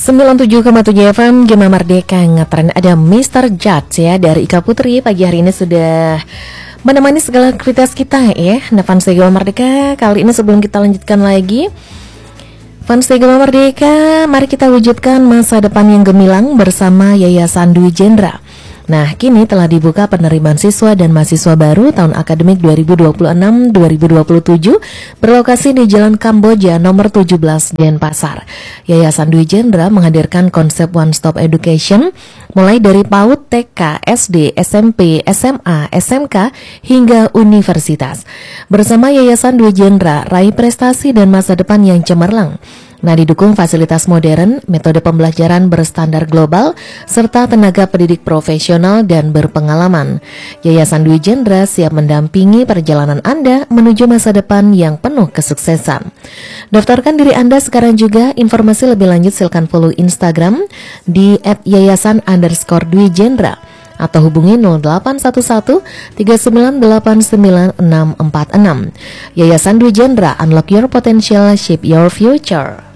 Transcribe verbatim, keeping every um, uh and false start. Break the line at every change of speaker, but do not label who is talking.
sembilan puluh tujuh koma tujuh F M Gema Merdeka ngetren. Ada mister Judge ya dari Ika Putri. Pagi hari ini sudah menemani segala aktivitas kita ya. Nah, fans Gema Merdeka, kali ini sebelum kita lanjutkan lagi, fans Gema Merdeka, mari kita wujudkan masa depan yang gemilang bersama Yayasan Dwi Jendra. Nah, kini telah dibuka penerimaan siswa dan mahasiswa baru tahun akademik dua ribu dua puluh enam dua ribu dua puluh tujuh berlokasi di Jalan Kamboja nomor tujuh belas Denpasar. Yayasan Dwi Jendra menghadirkan konsep one stop education mulai dari PAUD, T K, S D, S M P, S M A, S M K hingga universitas. Bersama Yayasan Dwi Jendra, raih prestasi dan masa depan yang cemerlang. Nah, didukung fasilitas modern, metode pembelajaran berstandar global, serta tenaga pendidik profesional dan berpengalaman. Yayasan Dwi Jendra siap mendampingi perjalanan Anda menuju masa depan yang penuh kesuksesan. Daftarkan diri Anda sekarang juga. Informasi lebih lanjut silakan follow Instagram di et yayasan underscore Dwi Jendra atau hubungi nol delapan satu satu tiga sembilan delapan sembilan enam empat enam. Yayasan Dwi Jendra, unlock your potential, shape your future.